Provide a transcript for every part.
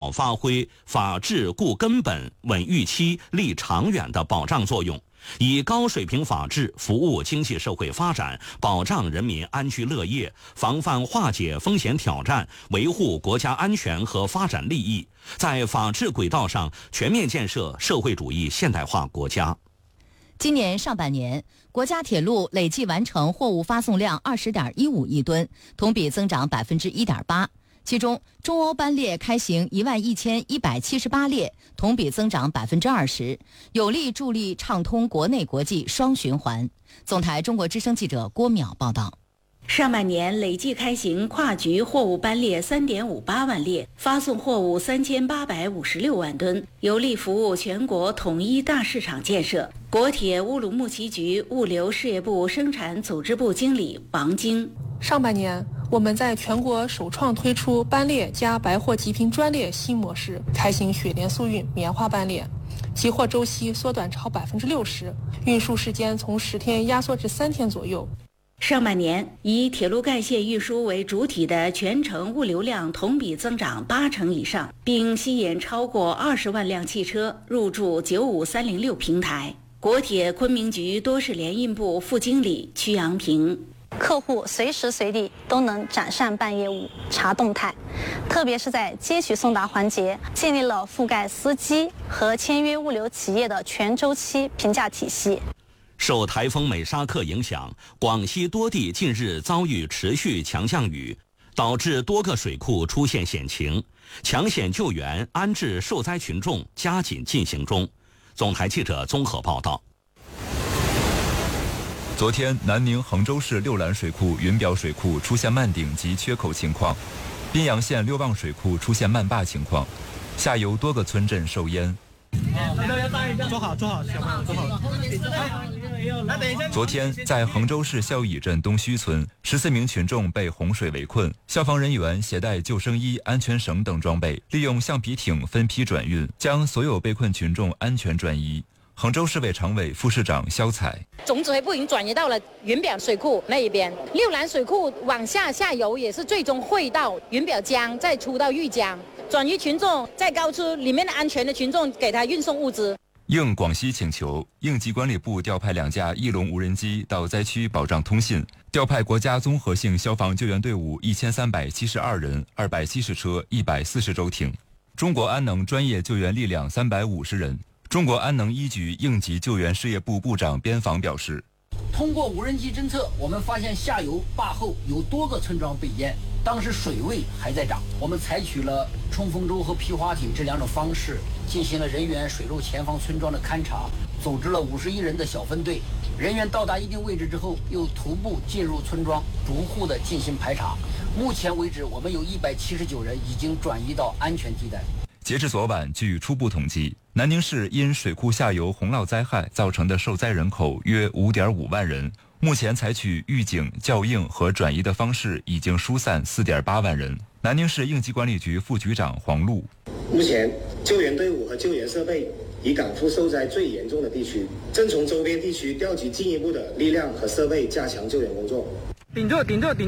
好发挥法治固根本、稳预期、立长远的保障作用，以高水平法治服务经济社会发展，保障人民安居乐业，防范化解风险挑战，维护国家安全和发展利益，在法治轨道上全面建设社会主义现代化国家。 今年上半年，国家铁路累计完成货物发送量20.15亿吨，同比增长1.8%。其中，中欧班列开行11178列，同比增长20%，有力助力畅通国内国际双循环。总台中国之声记者郭淼报道。 上半年累计开行跨局货物班列3.58万列，发送货物3856万吨，有力服务全国统一大市场建设。国铁乌鲁木齐局物流事业部生产组织部经理王晶： 上半年，我们在全国首创推出班列加白货极品专列新模式，开行雪莲速运棉花班列，集货周期缩短超60%，运输时间从10天压缩至3天左右。 上半年，以铁路干线运输为主体的全程物流量同比增长80%以上，并吸引超过20万辆汽车入驻95306平台。国铁昆明局多事联运部副经理曲阳平： 客户随时随地都能展善办业务、查动态，特别是在接取送达环节，建立了覆盖司机和签约物流企业的全周期评价体系。 受台风美沙克影响，广西多地近日遭遇持续强降雨，导致多个水库出现险情，抢险救援、安置受灾群众加紧进行中。总台记者综合报道。 昨天，南宁衡州市六兰水库、云表水库出现漫顶及缺口情况，宾阳县六旺水库出现漫坝情况，下游多个村镇受淹。 坐好，小朋友坐好。 昨天，在衡州市孝义镇东圩村，14名群众被洪水围困，消防人员携带救生衣、安全绳等装备，利用橡皮艇分批转运，将所有被困群众安全转移。衡州市委常委、副市长肖彩： 总指挥部已经转移到了云表水库那一边，六兰水库往下游也是最终汇到云表江，再出到玉江，转移群众，再高出里面的安全的群众给他运送物资。 应广西请求，应急管理部调派2架翼龙无人机到灾区保障通信，调派国家综合性消防救援队伍1372人、270车、140舟艇，中国安能专业救援力量350人。中国安能一局应急救援事业部部长边防表示， 通过无人机侦测，我们发现下游坝后有多个村庄被淹，当时水位还在涨，我们采取了冲锋舟和皮划艇这2种方式，进行了人员水陆前方村庄的勘察，组织了51人的小分队，人员到达一定位置之后，又徒步进入村庄，逐户的进行排查。目前为止，我们有179人已经转移到安全地带。 截至昨晚，据初步统计，南宁市因水库下游洪涝灾害造成的受灾人口约5.5万人。目前采取预警、校应和转移的方式，已经疏散4.8万人。南宁市应急管理局副局长黄璐： 目前救援队伍和救援设备已赶赴受灾最严重的地区，正从周边地区调集进一步的力量和设备，加强救援工作。 顶住！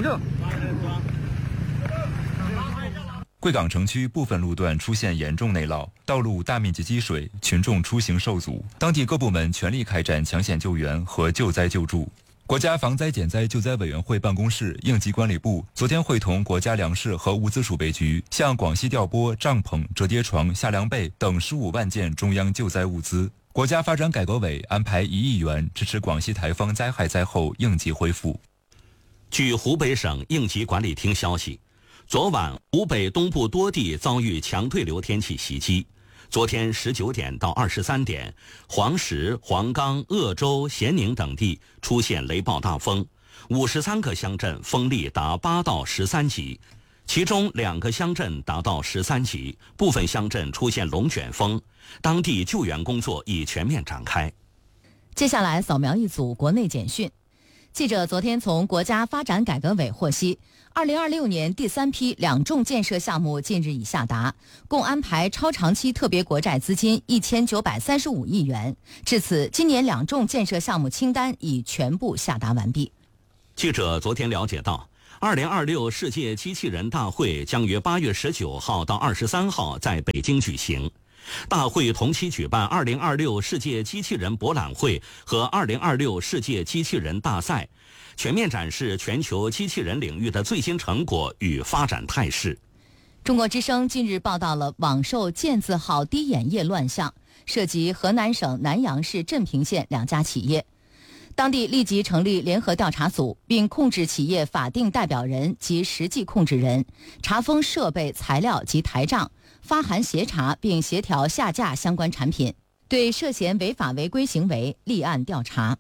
贵港城区部分路段出现严重内涝，道路大面积积水，群众出行受阻。当地各部门全力开展抢险救援和救灾救助。国家防灾减灾救灾委员会办公室、应急管理部昨天会同国家粮食和物资储备局，向广西调拨帐篷、折叠床、夏凉被等15万件中央救灾物资。国家发展改革委安排1亿元支持广西台风灾害灾后应急恢复。 据湖北省应急管理厅消息，昨晚湖北东部多地遭遇强对流天气袭击。昨天19点到23点，黄石、黄冈、鄂州、咸宁等地出现雷暴大风，53个乡镇风力达8到13级，其中2个乡镇达到13级，部分乡镇出现龙卷风，当地救援工作已全面展开。 接下来扫描一组国内简讯。记者昨天从国家发展改革委获悉，2026年第3批2重建设项目近日已下达，共安排超长期特别国债资金1935亿元。至此，今年2重建设项目清单已全部下达完毕。 记者昨天了解到 2026世界机器人大会将于8月19号到23号在北京举行。大会同期举办2026世界机器人博览会和2026世界机器人大赛，全面展示全球机器人领域的最新成果与发展态势。 中国之声近日报道了网售健字号滴眼液乱象，涉及河南省南阳市镇平县2家企业。当地立即成立联合调查组，并控制企业法定代表人及实际控制人，查封设备、材料及台账，发函协查并协调下架相关产品，对涉嫌违法违规行为立案调查。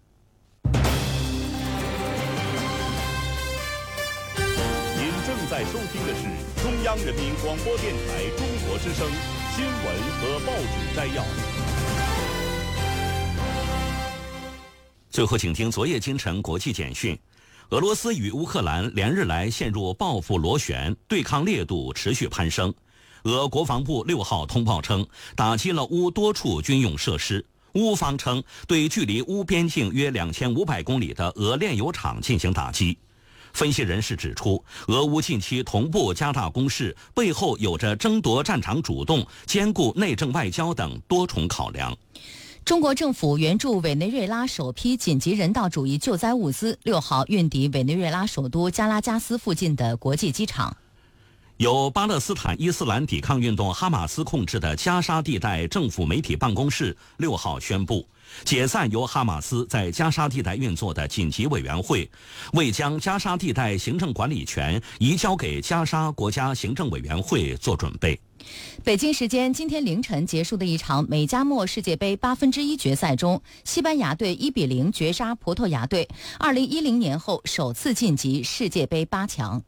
您正在收听的是中央人民广播电台中国之声新闻和报纸摘要。 最后，请听昨夜今晨国际简讯。俄罗斯与乌克兰连日来陷入报复螺旋，对抗烈度持续攀升。俄国防部6号通报称，打击了乌多处军用设施。乌方称，对距离乌边境约2500公里的俄炼油厂进行打击。分析人士指出，俄乌近期同步加大攻势，背后有着争夺战场主动、兼顾内政外交等多重考量。 中国政府援助委内瑞拉首批紧急人道主义救灾物资6号运抵委内瑞拉首都加拉加斯附近的国际机场。 由巴勒斯坦伊斯兰抵抗运动哈马斯控制的加沙地带政府媒体办公室6号宣布，解散由哈马斯在加沙地带运作的紧急委员会，为将加沙地带行政管理权移交给加沙国家行政委员会做准备。 北京时间今天凌晨结束的一场美加墨世界杯1/8决赛中，西班牙队1比0绝杀葡萄牙队，2010年后首次晋级世界杯8强。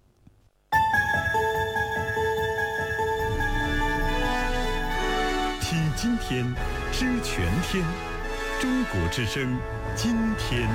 听今天，知全天，中国之声，今天。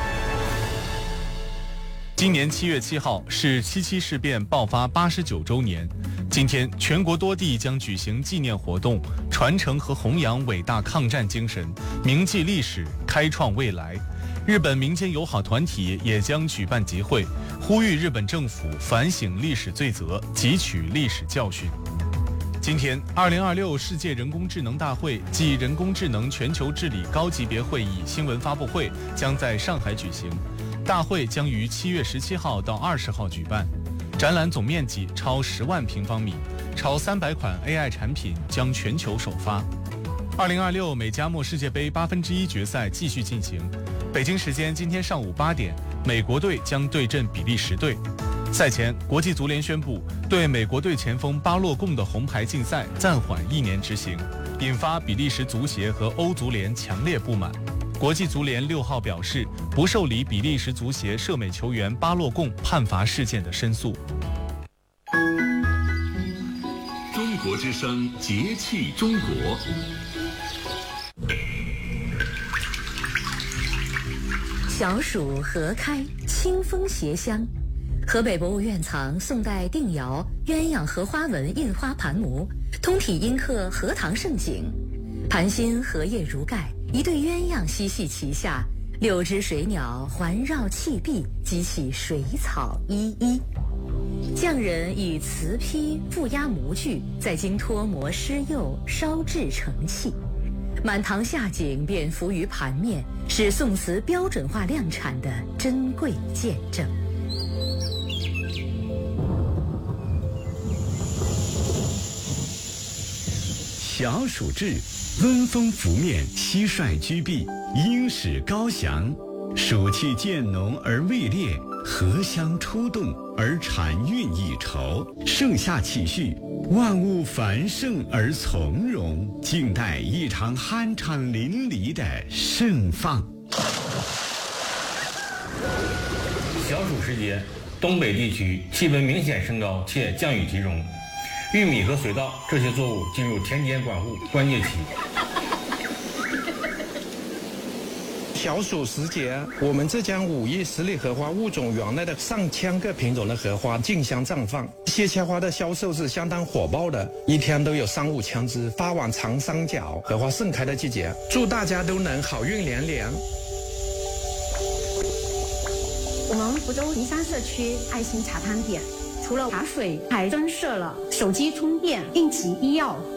今年7月7号是7·7事变爆发89周年。今天，全国多地将举行纪念活动，传承和弘扬伟大抗战精神，铭记历史，开创未来。日本民间友好团体也将举办集会，呼吁日本政府反省历史罪责，汲取历史教训。今天，2026世界人工智能大会暨人工智能全球治理高级别会议新闻发布会将在上海举行。大会将于7月17号到20号举办，展览总面积超10万平方米，超300款 AI 产品将全球首发。2026美加墨世界杯1/8决赛继续进行，北京时间今天上午8点，美国队将对阵比利时队。赛前，国际足联宣布对美国队前锋巴洛贡的红牌禁赛暂缓1年执行，引发比利时足协和欧足联强烈不满。国际足联6号表示不受理比利时足协涉美球员巴洛贡判罚事件的申诉。 中国之声节气中国。 小暑荷开，清风携香。河北博物院藏宋代定窑鸳鸯荷花纹印花盘模，通体阴刻荷塘盛景。盘心荷叶如盖，一对鸳鸯嬉戏其下，6只水鸟环绕砌壁，激起水草依依。匠人以瓷坯覆压模具，再经脱模施釉，烧制成器。满堂夏景便浮于盘面，是宋瓷标准化量产的珍贵见证。 小暑至，温风拂面，蟋蟀居避，鹰始高翔。暑气渐浓而未烈，荷香出动而产韵溢稠。盛夏气序，万物繁盛而从容，静待一场酣畅淋漓的盛放。 小暑时节，东北地区气温明显升高且降雨集中，玉米和水稻这些作物进入田间管护关键期。 小暑时节，我们浙江武义十里荷花物种园内的上千个品种的荷花竞相绽放，荠菜花的销售是相当火爆的，一天都有3、5千只发往长三角，荷花盛开的季节。祝大家都能好运连连。 我们福州云山社区爱心茶摊点，除了茶水，还增设了手机充电、应急医药、